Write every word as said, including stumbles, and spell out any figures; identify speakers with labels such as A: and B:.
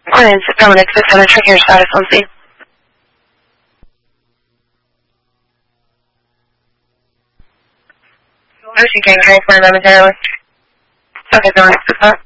A: Morning, Dominic, six hundred, check your status on scene. Lucy King, California, momentarily. Okay, Dominic, six hundred.